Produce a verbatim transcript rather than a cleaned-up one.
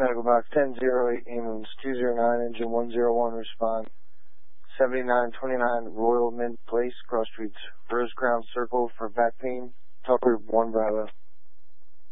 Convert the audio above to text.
Medical Box ten zero eight, ambulance two zero nine, engine one zero one, respond. seventy-nine twenty-nine Royal Mint Place, Cross Streets, Rose Crown Circle for back pain. Tucker one Bravo.